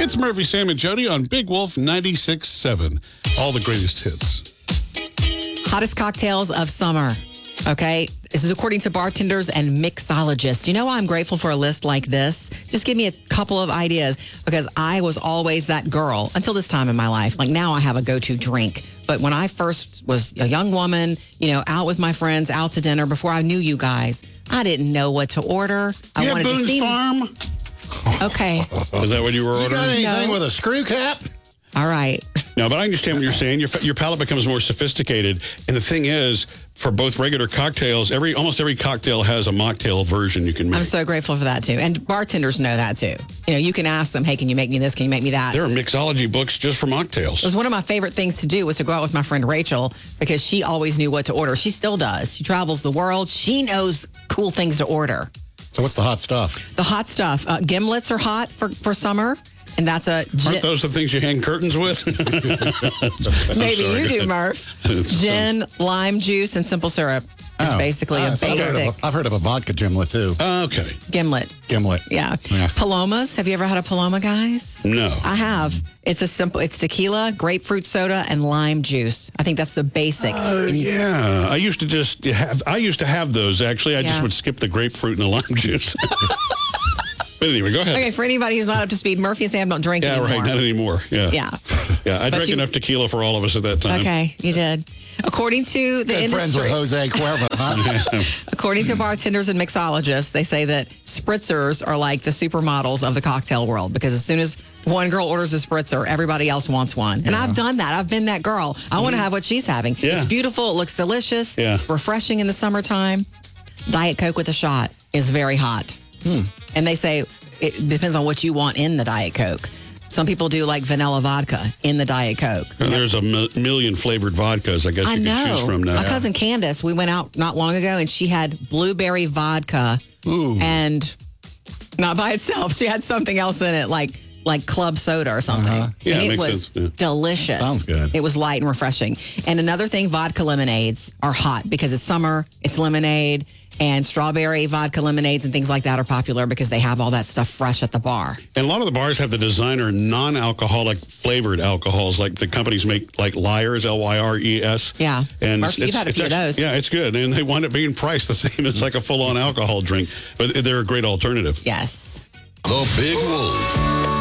It's Murphy, Sam, and Jody on Big Wolf 96.7. All the greatest hits. Hottest cocktails of summer. Okay. This is according to bartenders and mixologists. You know why I'm grateful for a list like this? Just give me a couple of ideas, because I was always that girl until this time in my life. Like now I have a go-to drink. But when I first was a young woman, out with my friends, out to dinner, before I knew you guys, I didn't know what to order. I wanted to see Farm? Okay. Is that what you were ordering? You got anything with a screw cap? All right. No, but I understand what you're saying. Your palate becomes more sophisticated. And the thing is, for both regular cocktails, almost every cocktail has a mocktail version you can make. I'm so grateful for that, too. And bartenders know that, too. You can ask them, hey, can you make me this? Can you make me that? There are mixology books just for mocktails. It was one of my favorite things to do was to go out with my friend Rachel, because she always knew what to order. She still does. She travels the world. She knows cool things to order. So what's the hot stuff? The hot stuff. Gimlets are hot for summer. And that's a... Aren't those the things you hang curtains with? Maybe you do, Murph. Gin, lime juice, and simple syrup is basically a basic. I've heard of a vodka gimlet, too. Okay. Gimlet. Yeah. Palomas. Have you ever had a Paloma, guys? No. I have. It's tequila, grapefruit soda, and lime juice. I think that's the basic. Yeah. I used to have those, actually. I just would skip the grapefruit and the lime juice. But anyway, go ahead. Okay, for anybody who's not up to speed, Murphy and Sam don't drink anymore. Yeah, right, not anymore. Yeah. Yeah, I drank enough tequila for all of us at that time. Okay, you did. According to the industry... friends with Jose Cuervo, huh? According to bartenders and mixologists, they say that spritzers are like the supermodels of the cocktail world, because as soon as one girl orders a spritzer, everybody else wants one. And I've done that. I've been that girl. I want to have what she's having. Yeah. It's beautiful. It looks delicious. Yeah. Refreshing in the summertime. Diet Coke with a shot is very hot. And they say it depends on what you want in the Diet Coke. Some people do like vanilla vodka in the Diet Coke. There's a million flavored vodkas, I guess you can choose from now. My cousin Candace, we went out not long ago, and she had blueberry vodka. Ooh. And not by itself. She had something else in it, like club soda or something. Yeah, and it it makes was sense. delicious. Sounds good. It was light and refreshing. And another thing, vodka lemonades are hot because it's summer, it's lemonade, and strawberry vodka lemonades and things like that are popular because they have all that stuff fresh at the bar. And a lot of the bars have the designer non-alcoholic flavored alcohols, like the companies make, like Lyres, Lyres. Yeah. And Murphy, you've had a few of those. Yeah, it's good. And they wind up being priced the same as like a full-on alcohol drink. But they're a great alternative. Yes. The Big Wolf.